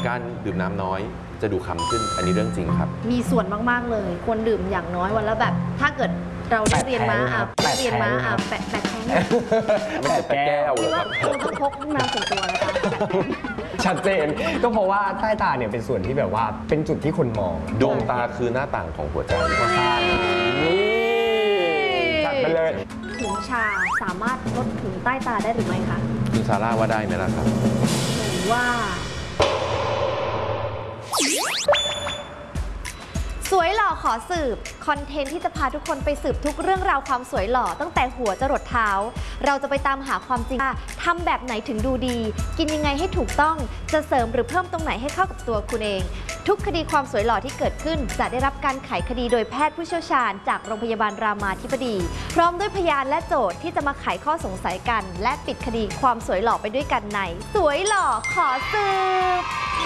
การดื่มน้ำน้อยจะดูคล้ำขึ้นอันนี้เรื่องจริงครับมีส่วนมากๆเลยควรดื่มอย่างน้อยวันละแบบถ้าเกิดเราได้เรียนมา8 แท้งไม่ใช่8 แก้วเลยครับต้องพกน้ำส่วนตัวนะคะชัดเจนก็เพราะว่าใต้ตาเนี่ยเป็นส่วนที่แบบว่าเป็นจุดที่คนมองดวงตาคือหน้าต่างของหัวใจว่าซ่านนี่จัดไปเลยถุงชาสามารถลดถุงใต้ตาได้หรือไม่คะคุณซาร่าว่าได้ไหมล่ะครับหรือว่าสวยหล่อขอสืบคอนเทนต์ที่จะพาทุกคนไปสืบทุกเรื่องราวความสวยหล่อตั้งแต่หัวจรดเท้าเราจะไปตามหาความจริงว่าทำแบบไหนถึงดูดีกินยังไงให้ถูกต้องจะเสริมหรือเพิ่มตรงไหนให้เข้ากับตัวคุณเองทุกคดีความสวยหล่อที่เกิดขึ้นจะได้รับการไขคดีโดยแพทย์ผู้เชี่ยวชาญจากโรงพยาบาลรามาธิบดีพร้อมด้วยพยานและโจทย์ที่จะมาไขข้อสงสัยกันและปิดคดีความสวยหล่อไปด้วยกันในสวยหล่อขอสืบ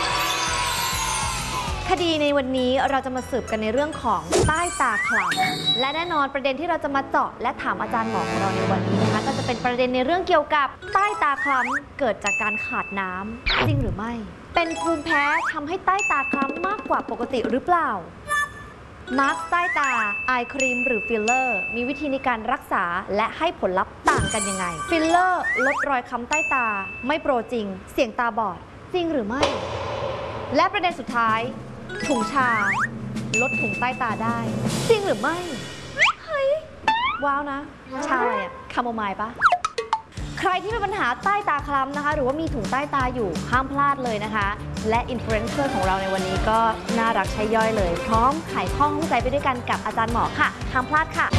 คดีในวันนี้เราจะมาสืบกันในเรื่องของใต้ตาคล้ำและแน่นอนประเด็นที่เราจะมาเจาะและถามอาจารย์หมอของเราในวันนี้นะคะก็จะเป็นประเด็นในเรื่องเกี่ยวกับใต้ตาคล้ำเกิดจากการขาดน้ำจริงหรือไม่เป็นภูมิแพ้ทำให้ใต้ตาคล้ำมากกว่าปกติหรือเปล่ามาสก์ใต้ตาไอครีมหรือฟิลเลอร์มีวิธีในการรักษาและให้ผลลัพธ์ต่างกันยังไงฟิลเลอร์ลดรอยค้ำใต้ตาไม่โปรจริงเสี่ยงตาบอดจริงหรือไม่และประเด็นสุดท้ายถุงชาลดถุงใต้ตาได้จริงหรือไม่เฮ้ยว้าวนะชาอะไรอะคาโมไมล์ปะใครที่มีปัญหาใต้ตาคล้ำนะคะหรือว่ามีถุงใต้ตาอยู่ห้ามพลาดเลยนะคะและอินฟลูเอนเซอร์ของเราในวันนี้ก็น่ารักใช้ย่อยเลยพร้อมไขข้อข้องใจไปด้วยกันกับอาจารย์หมอค่ะห้ามพลาดค่ะ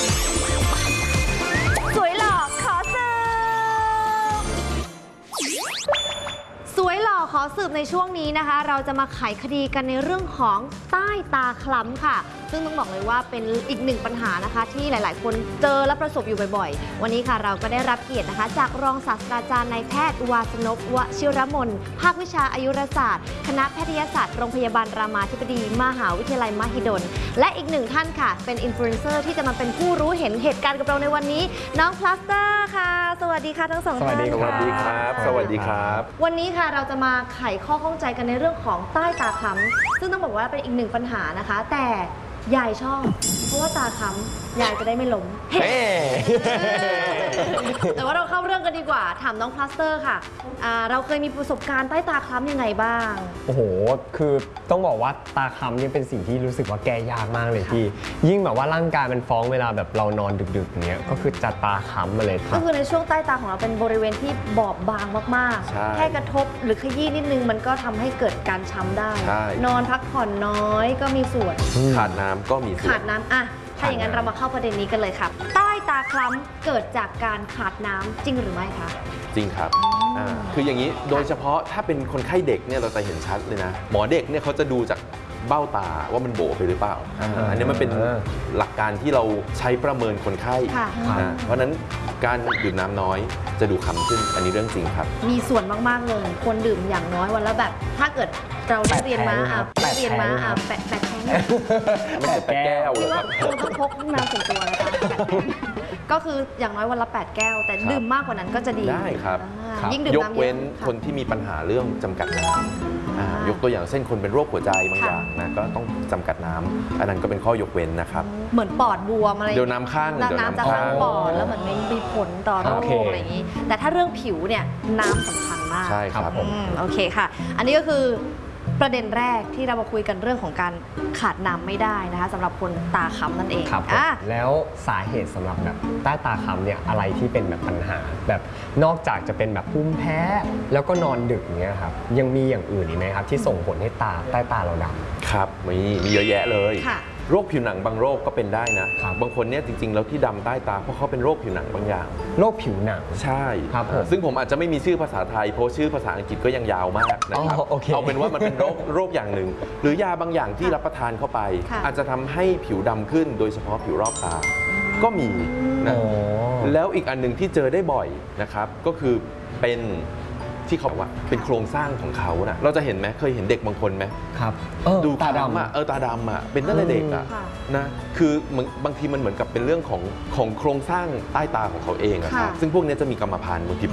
สวยหล่อขอสืบสวยหล่อขอสืบในช่วงนี้นะคะเราจะมาไขคดีกันในเรื่องของใต้ตาคล้ำค่ะซึ่งต้องบอกเลยว่าเป็นอีกหนึ่งปัญหานะคะที่หลายๆคนเจอและประสบอยู่บ่อยๆวันนี้ค่ะเราก็ได้รับเกียรตินะคะจากรองศาสตราจารย์นายแพทย์วาสนพ วชิรมนภาควิชาอายุรศาสตร์คณะแพทยศาสตร์โรงพยาบาลรามาธิบดีมหาวิทยาลัยมหิดลและอีกหนึ่งท่านค่ะเป็นอินฟลูเอนเซอร์ที่จะมาเป็นผู้รู้เห็นเหตุการณ์กับเราในวันนี้น้องพลาสเตอร์ค่ะสวัสดีค่ะทั้งสองท่านสวัสดีครับสวัสดีครับวันนี้ค่ะเราจะมาไขข้อข้องใจกันในเรื่องของใต้ตาคล้ำซึ่งต้องบอกว่าเป็นอีกหนึ่งปัญหานะคะแต่ยายชอบเพราะว่าตาคล้ำยายจะได้ไม่ล้มแต่ว่าเราเข้าเรื่องกันดีกว่าถามน้องพลาสเตอร์ค่ะเราเคยมีประสบการณ์ใต้ตาคล้ำยังไงบ้างโอ้โหคือต้องบอกว่าตาคล้ำนี่เป็นสิ่งที่รู้สึกว่าแก้ยากมากเลยพี่ยิ่งแบบว่าร่างกายมันฟ้องเวลาแบบเรานอนดึกๆอย่างเงี้ยก็คือจะตาคล้ำมาเลยก็คือในช่วงใต้ตาของเราเป็นบริเวณที่บอบบางมากๆแค่กระทบหรือขยี้นิดนึงมันก็ทำให้เกิดการช้ำได้นอนพักผ่อนน้อยก็มีส่วนขาดน้ำก็มีส่วนขาดน้ำอ่ะถ้าอย่างนั้นเรามาเข้าประเด็นนี้กันเลยครับใต้ตาคล้ำเกิดจากการขาดน้ำจริงหรือไม่คะจริงครับคืออย่างนี้โดยเฉพาะถ้าเป็นคนไข้เด็กเนี่ยเราจะเห็นชัดเลยนะหมอเด็กเนี่ยเขาจะดูจากเบ้าตาว่ามันโบไปหรือเปล่าอันนี้มันเป็นหลักการที่เราใช้ประเมินคนไข้เพราะนั้นการดื่มน้ำน้อยจะดูคล้ำขึ้นอันนี้เรื่องจริงครับมีส่วนมากๆเลยควรดื่มอย่างน้อยวันละแบบถ้าเกิดเราได้เรียนมา8 แท้งไม่ใช่ 8 แก้วเลยครับต้องพกน้ำส่วนตัวนะคะก็คืออย่างน้อยวันละ8 แก้วแต่ดื่มมากกว่านั้นก็จะดีได้ครับยิ่งดื่มน้ำเยอะยกเว้นคนที่มีปัญหาเรื่องจำกัดน้ำยกตัวอย่างเช่นคนเป็นโรคหัวใจบางอย่างนะก็ต้องจำกัดน้ำอันนั้นก็เป็นข้อยกเว้นนะครับเหมือนปอดบวมอะไรเดี๋ยวน้ำข้างน้ำจะข้างปอดแล้วเหมือนมีผลต่อโรคอะไรอย่างนี้แต่ถ้าเรื่องผิวเนี่ยน้ำสำคัญมากใช่ครับโอเคค่ะอันนี้ก็คือประเด็นแรกที่เรามาคุยกันเรื่องของการขาดน้ำไม่ได้นะคะสำหรับคนตาคล้ำนั่นเองครับแล้วสาเหตุสำหรับแบบใต้ตาคล้ำเนี่ยอะไรที่เป็นแบบปัญหาแบบนอกจากจะเป็นแบบภูมิแพ้แล้วก็นอนดึกเงี้ยครับยังมีอย่างอื่นอีกไหมครับที่ส่งผลให้ใต้ตาเราดำครับมีเยอะแยะเลยโรคผิวหนังบางโรคก็เป็นได้นะบางคนเนี่ยจริงๆแล้วที่ดำใต้ตาเพราะเขาเป็นโรคผิวหนังบางอย่างโรคผิวหนังใช่ครับซึ่งผมอาจจะไม่มีชื่อภาษาไทยเพราะชื่อภาษาอังกฤษก็ยังยาวมากนะครับเอาเป็นว่ามันเป็นโรคอย่างหนึ่งหรือยาบางอย่างที่รับประทานเข้าไปอาจจะทำให้ผิวดำขึ้นโดยเฉพาะผิวรอบตาก็มีนะแล้วอีกอันหนึ่งที่เจอได้บ่อยนะครับก็คือเป็นที่เขาบอกว่าเป็นโครงสร้างของเขานะเราจะเห็นไหมเคยเห็นเด็กบางคนไหมครับดูตาดำตาดำเป็นตั้งแต่เด็กนะคือบางทีมันเหมือนกับเป็นเรื่องของโครงสร้างใต้ตาของเขาเองซึ่งพวกนี้จะมีกรรมพันธุ์บางที